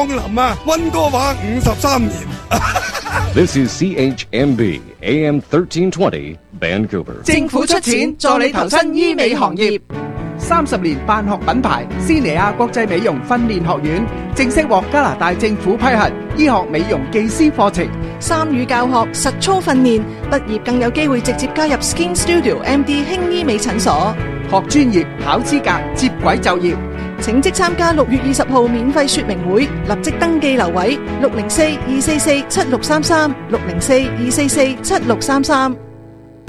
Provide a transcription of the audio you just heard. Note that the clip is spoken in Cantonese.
江林啊，溫哥華53年。 This is CHMB AM 1320 Vancouver。 政府出錢助你投身醫美行業，30年辦學品牌斯尼亞國際美容訓練學院正式獲加拿大政府批核醫學美容技師課程， 參與教學實操訓練，畢業更有機會直接加入 Skin Studio MD 輕醫美診所， 學專業考資格接軌就業。 請即參加6月20號免費說明會，立即登記留位604-244-7633 604-244-7633。